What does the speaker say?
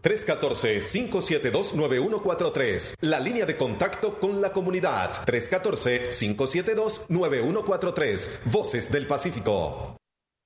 314-572-9143. La línea de contacto con la comunidad. 314-572-9143. Voces del Pacífico.